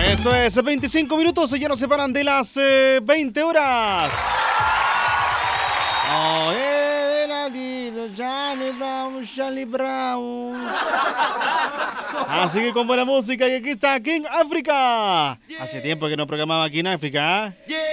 Eso es, 25 minutos y ya nos separan de las 20 horas. Oh, Charlie Brown. Así que con buena música y aquí está King África. Hace tiempo que no programaba King África.